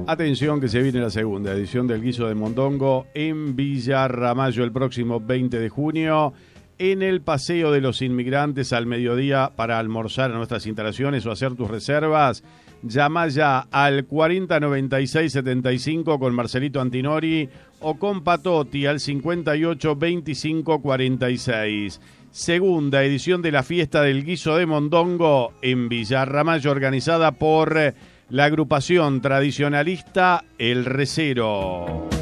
Atención que se viene la segunda edición del Guiso de Mondongo en Villa Ramallo el próximo 20 de junio. En el Paseo de los Inmigrantes al mediodía para almorzar a nuestras instalaciones o hacer tus reservas. Llama ya al 409675 con Marcelito Antinori o con Patotti al 582546. Segunda edición de la fiesta del Guiso de Mondongo en Villa Ramallo, organizada por la agrupación tradicionalista El Recero.